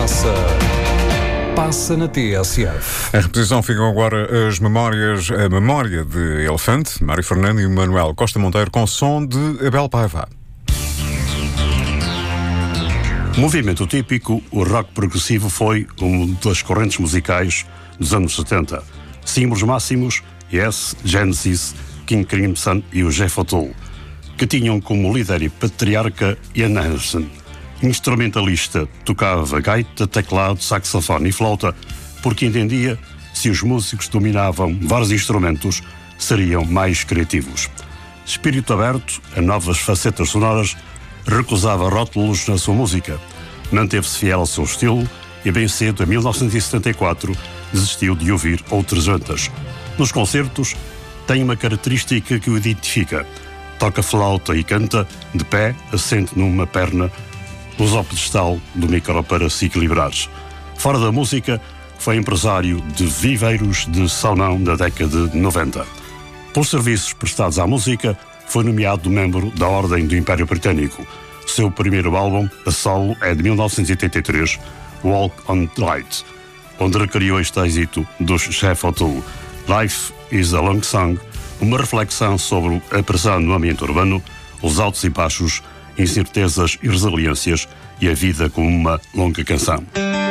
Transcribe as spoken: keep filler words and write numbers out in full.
passa, passa na T S F. Em repetição ficam agora as memórias, a memória de Elefante, Mário Fernando e Manuel Costa Monteiro, com som de Abel Paiva. Movimento típico, o rock progressivo foi uma das correntes musicais dos anos setenta. Símbolos máximos, Yes, Genesis, King Crimson e o Jethro Tull, que tinham como líder e patriarca Ian Anderson. Instrumentalista, tocava gaita, teclado, saxofone e flauta, porque entendia se os músicos dominavam vários instrumentos, seriam mais criativos. Espírito aberto a novas facetas sonoras, recusava rótulos na sua música. Manteve-se fiel ao seu estilo e bem cedo, em mil novecentos e setenta e quatro, desistiu de ouvir outras bandas. Nos concertos, tem uma característica que o identifica. Toca flauta e canta, de pé, assente numa perna, usa o pedestal do micro para se equilibrar. Fora da música, foi empresário de viveiros de salmão na década de noventa. Pelos serviços prestados à música, foi nomeado membro da Ordem do Império Britânico. Seu primeiro álbum, a solo, é de mil novecentos e oitenta e três, Walk on Light, onde recriou este êxito dos Jethro Tull. Life is a Long Song, uma reflexão sobre a pressão no ambiente urbano, os altos e baixos, incertezas e resiliências e a vida como uma longa canção.